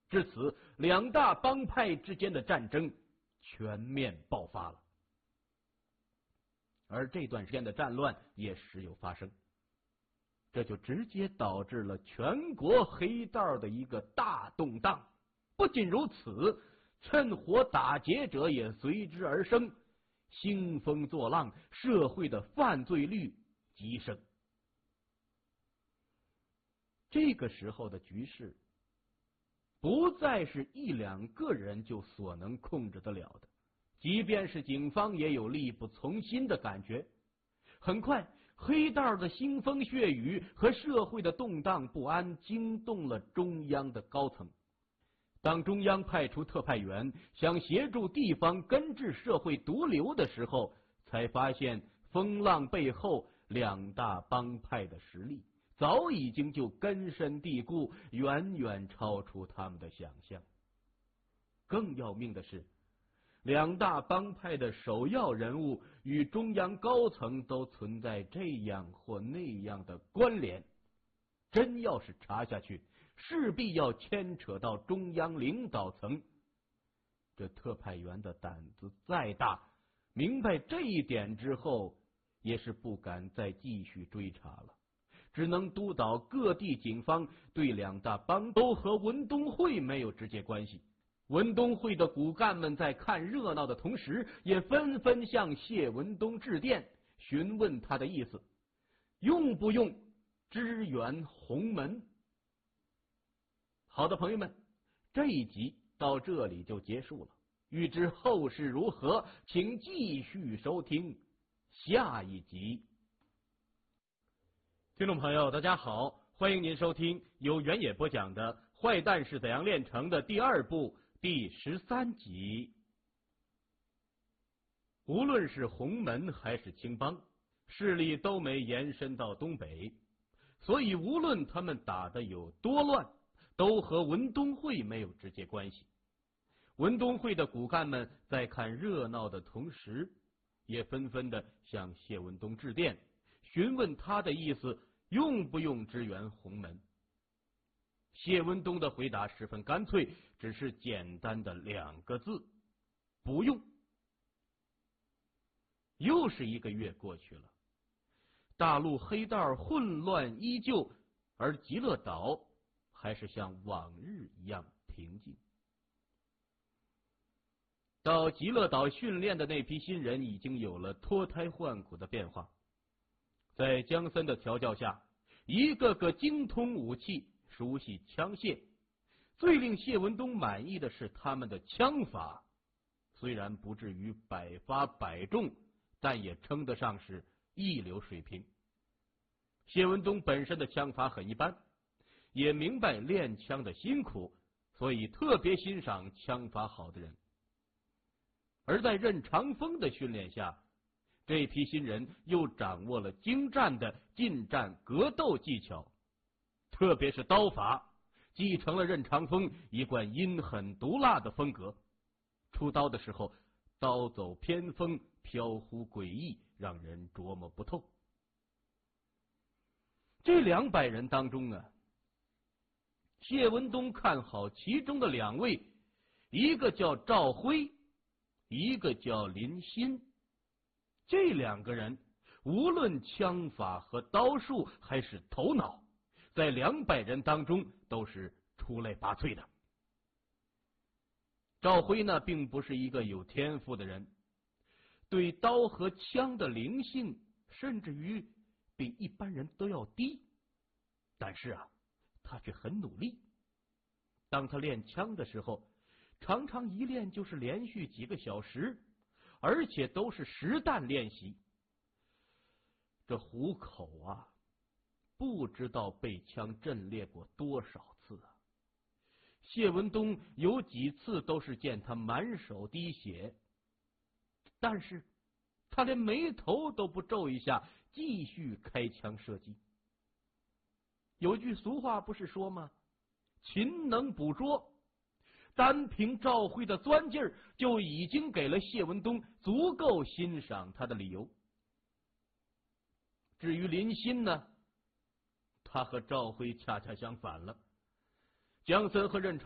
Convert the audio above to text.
至此，两大帮派之间的战争全面爆发了。而这段时间的战乱也时有发生，这就直接导致了全国黑道的一个大动荡。不仅如此，趁火打劫者也随之而生，兴风作浪，社会的犯罪率急升。这个时候的局势不再是一两个人就所能控制得了的，即便是警方也有力不从心的感觉。很快，黑道的腥风血雨和社会的动荡不安惊动了中央的高层。当中央派出特派员想协助地方根治社会毒瘤的时候，才发现风浪背后两大帮派的实力早已经就根深蒂固，远远超出他们的想象。更要命的是，两大帮派的首要人物与中央高层都存在这样或那样的关联，真要是查下去，势必要牵扯到中央领导层。这特派员的胆子再大，明白这一点之后，也是不敢再继续追查了，只能督导各地警方对两大帮都和文东会没有直接关系。文东会的骨干们在看热闹的同时，也纷纷向谢文东致电，询问他的意思，用不用支援洪门。好的朋友们，这一集到这里就结束了，欲知后事如何，请继续收听下一集。听众朋友大家好，欢迎您收听由原野播讲的《坏蛋是怎样炼成的》第2部第13集。无论是洪门还是青帮，势力都没延伸到东北，所以无论他们打得有多乱，都和文东会没有直接关系。文东会的骨干们在看热闹的同时，也纷纷的向谢文东致电，询问他的意思，用不用支援洪门。谢文东的回答十分干脆，只是简单的2个字：不用。又是1个月过去了，大陆黑道混乱依旧，而极乐岛还是像往日一样平静。到极乐岛训练的那批新人已经有了脱胎换骨的变化，在江森的调教下，一个个精通武器，熟悉枪械。最令谢文东满意的是他们的枪法，虽然不至于百发百中，但也称得上是一流水平。谢文东本身的枪法很一般，也明白练枪的辛苦，所以特别欣赏枪法好的人。而在任长风的训练下，这批新人又掌握了精湛的近战格斗技巧，特别是刀法，继承了任长风一贯阴狠毒辣的风格。出刀的时候，刀走偏锋，飘忽诡异，让人琢磨不透。这200人当中啊，谢文东看好其中的2位，一个叫赵辉，一个叫林鑫。这2个人无论枪法和刀术还是头脑，在200人当中都是出类拔萃的。赵辉呢，并不是一个有天赋的人，对刀和枪的灵性甚至于比一般人都要低，但是啊，他却很努力。当他练枪的时候，常常一练就是连续几个小时，而且都是实弹练习。这虎口啊，不知道被枪震裂过多少次啊！谢文东有几次都是见他满手滴血，但是他连眉头都不皱一下，继续开枪射击。有句俗话不是说吗？勤能捕捉。单凭赵辉的钻劲儿，就已经给了谢文东足够欣赏他的理由。至于林鑫呢，他和赵辉恰恰相反了。江森和任